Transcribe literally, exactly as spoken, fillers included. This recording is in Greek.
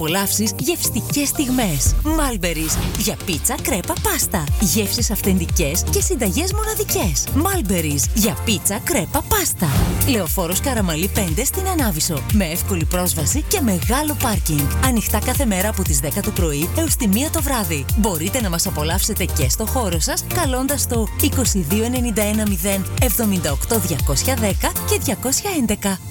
απολαύσεις γευστικές στιγμές. Mulberry's για πίτσα, κρέπα, πάστα. Γεύσεις αυθεντικές και συνταγές μοναδικές. Mulberry's για πίτσα, κρέπα, πάστα. Λεωφόρος Καραμαλή πέντε στην Ανάβησο. Με εύκολη πρόσβαση και μεγάλο πάρκινγκ. Ανοιχτά κάθε μέρα από τις δέκα το πρωί έως τη μία το βράδυ. Μπορείτε να μας απολαύσετε και στο χώρο σας καλώντας το είκοσι δύο ενενήντα ένα μηδέν εβδομήντα οκτώ διακόσια δέκα και διακόσια έντεκα.